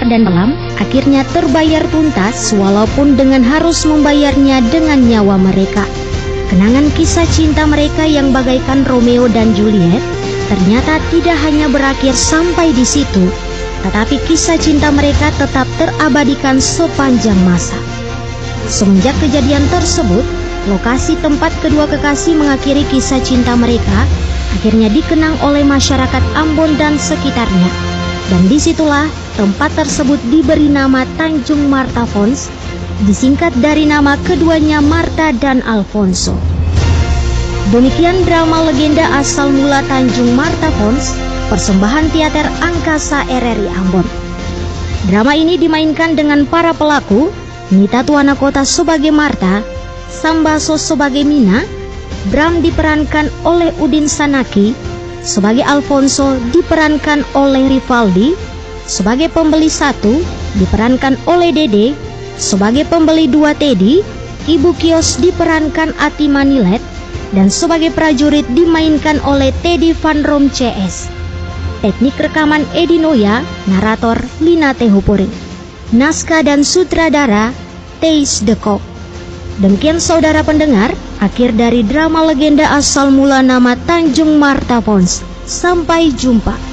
besar dan dalam akhirnya terbayar tuntas walaupun dengan harus membayarnya dengan nyawa mereka. Kenangan kisah cinta mereka yang bagaikan Romeo dan Juliet ternyata tidak hanya berakhir sampai di situ, tetapi kisah cinta mereka tetap terabadikan sepanjang masa. Semenjak kejadian tersebut, lokasi tempat kedua kekasih mengakhiri kisah cinta mereka akhirnya dikenang oleh masyarakat Ambon dan sekitarnya. Dan disitulah tempat tersebut diberi nama Tanjung Martha Falls, disingkat dari nama keduanya Martha dan Alfonso. Demikian drama legenda asal mula Tanjung Martha Falls, persembahan teater Angkasa RRI Ambon. Drama ini dimainkan dengan para pelaku Nita Tuanakota sebagai Martha, Sambaso sebagai Mina, Bram diperankan oleh Udin Sanaki, sebagai Alfonso diperankan oleh Rivaldi, sebagai pembeli 1 diperankan oleh Dede, sebagai pembeli 2 Teddy, Ibu Kios diperankan Ati Manilet, dan sebagai prajurit dimainkan oleh Teddy Van Rom CS. Teknik rekaman Edi Noya, narator Lina Tehupuri. Naskah dan sutradara Teis de Kock. Demikian saudara pendengar, akhir dari drama legenda asal mula nama Tanjung Martha Falls. Sampai jumpa.